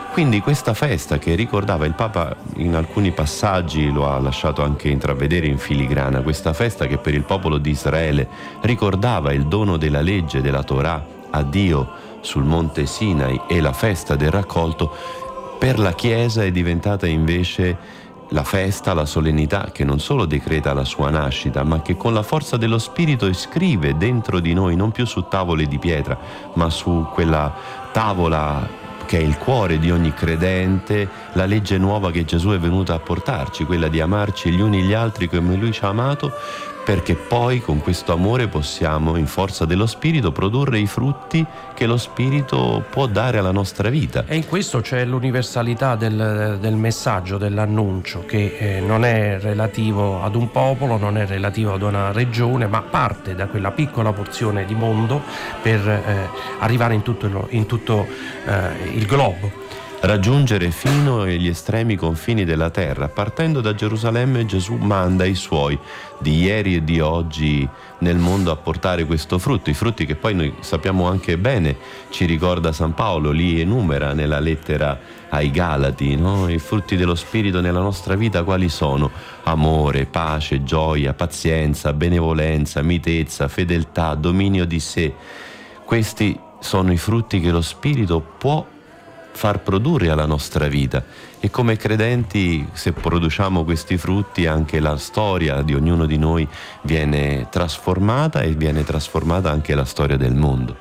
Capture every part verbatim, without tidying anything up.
Quindi questa festa che ricordava, il Papa in alcuni passaggi lo ha lasciato anche intravedere in filigrana, questa festa che per il popolo di Israele ricordava il dono della legge, della Torah a Dio sul monte Sinai e la festa del raccolto, per la Chiesa è diventata invece la festa, la solennità che non solo decreta la sua nascita, ma che con la forza dello Spirito scrive dentro di noi, non più su tavole di pietra, ma su quella tavola che è il cuore di ogni credente, la legge nuova che Gesù è venuto a portarci, quella di amarci gli uni gli altri come Lui ci ha amato, perché poi con questo amore possiamo, in forza dello Spirito, produrre i frutti che lo Spirito può dare alla nostra vita. E in questo c'è l'universalità del, del messaggio, dell'annuncio, che eh, non è relativo ad un popolo, non è relativo ad una regione, ma parte da quella piccola porzione di mondo per eh, arrivare in tutto, il, in tutto eh, il globo. Raggiungere fino agli estremi confini della terra. Partendo da Gerusalemme, Gesù manda i suoi di ieri e di oggi nel mondo a portare questo frutto, i frutti che poi noi sappiamo anche bene, ci ricorda San Paolo, li enumera nella lettera ai Galati, no? I frutti dello Spirito nella nostra vita quali sono? Amore, pace, gioia, pazienza, benevolenza, mitezza, fedeltà, dominio di sé. Questi sono i frutti che lo Spirito può far produrre alla nostra vita, e come credenti, se produciamo questi frutti, anche la storia di ognuno di noi viene trasformata, e viene trasformata anche la storia del mondo.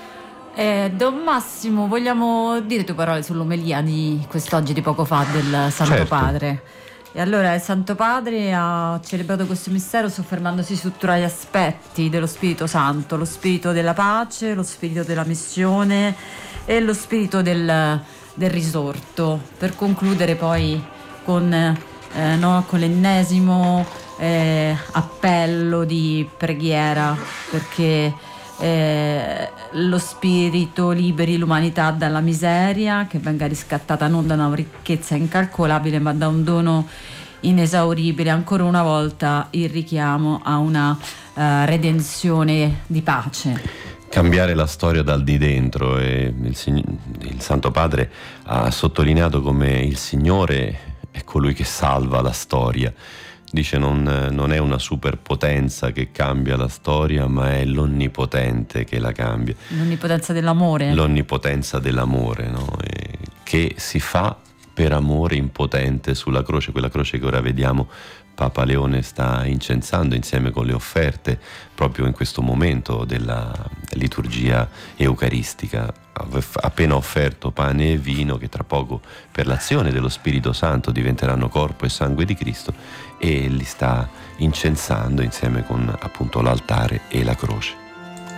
Eh, Don Massimo, vogliamo dire due parole sull'omelia di quest'oggi, di poco fa, del Santo Certo. Padre? E allora il Santo Padre ha celebrato questo mistero soffermandosi su tre aspetti dello Spirito Santo: lo spirito della pace, lo spirito della missione e lo spirito del, del risorto, per concludere poi con, eh, no, con l'ennesimo eh, appello di preghiera perché eh, lo spirito liberi l'umanità dalla miseria, che venga riscattata non da una ricchezza incalcolabile ma da un dono inesauribile. Ancora una volta il richiamo a una uh, redenzione di pace. Cambiare la storia dal di dentro, e il, il Santo Padre ha sottolineato come il Signore è colui che salva la storia. Dice non, non è una superpotenza che cambia la storia, ma è l'onnipotente che la cambia. L'onnipotenza dell'amore. L'onnipotenza dell'amore, no? E che si fa per amore impotente sulla croce, quella croce che ora vediamo Papa Leone sta incensando insieme con le offerte proprio in questo momento della liturgia eucaristica. Ha appena offerto pane e vino che tra poco per l'azione dello Spirito Santo diventeranno corpo e sangue di Cristo, e li sta incensando insieme con appunto l'altare e la croce.